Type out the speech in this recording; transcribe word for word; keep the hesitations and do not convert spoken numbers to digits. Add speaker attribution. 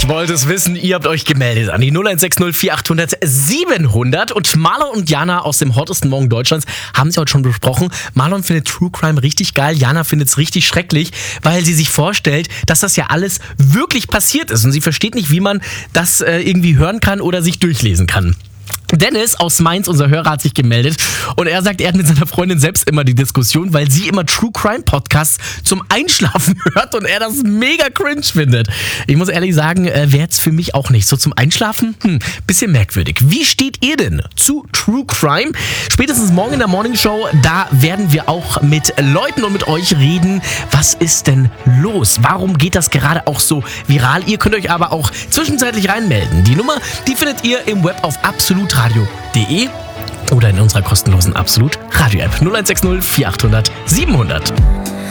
Speaker 1: Ich wollte es wissen, ihr habt euch gemeldet an die null eins sechs null vier achthundert siebenhundert und Marlon und Jana aus dem hottesten Morgen Deutschlands haben sie heute schon besprochen. Marlon findet True Crime richtig geil, Jana findet es richtig schrecklich, weil sie sich vorstellt, dass das ja alles wirklich passiert ist und sie versteht nicht, wie man das äh, irgendwie hören kann oder sich durchlesen kann. Dennis aus Mainz, unser Hörer, hat sich gemeldet und er sagt, er hat mit seiner Freundin selbst immer die Diskussion, weil sie immer True Crime Podcasts zum Einschlafen hört und er das mega cringe findet. Ich muss ehrlich sagen, äh, wäre jetzt für mich auch nicht. So zum Einschlafen? Hm, bisschen merkwürdig. Wie steht ihr denn zu True Crime? Spätestens morgen in der Morning Show, da werden wir auch mit Leuten und mit euch reden. Was ist denn los? Warum geht das gerade auch so viral? Ihr könnt euch aber auch zwischenzeitlich reinmelden. Die Nummer, die findet ihr im Web auf absolutradio punkt de oder in unserer kostenlosen Absolut Radio App null eins sechs null vier achthundert siebenhundert.